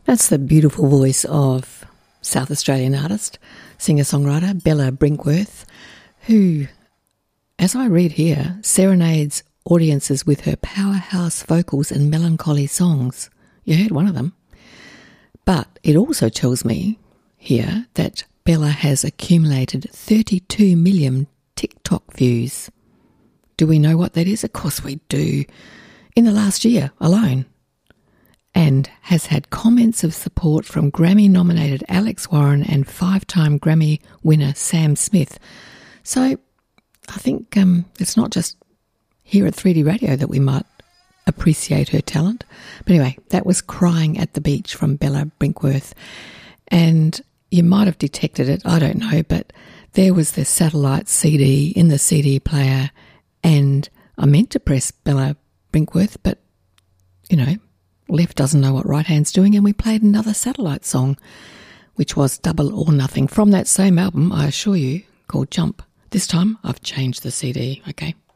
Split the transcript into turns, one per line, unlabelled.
That's the beautiful voice of South Australian artist, singer-songwriter Bella Brinkworth, who, as I read here, serenades audiences with her powerhouse vocals and melancholy songs. You heard one of them. But it also tells me here that Bella has accumulated 32 million TikTok views. Do we know what that is? Of course we do. In the last year alone. And has had comments of support from Grammy-nominated Alex Warren and 5-time Grammy winner Sam Smith. So I think it's not just here at 3D Radio that we might appreciate her talent. But anyway, that was Crying at the Beach from Bella Brinkworth. And you might have detected it, I don't know, but there was the satellite CD in the CD player, and I meant to press Bella Brinkworth, but, you know, left doesn't know what right hand's doing, and we played another satellite song, which was Double or Nothing, from that same album, I assure you, called Jump. This time I've changed the CD, okay?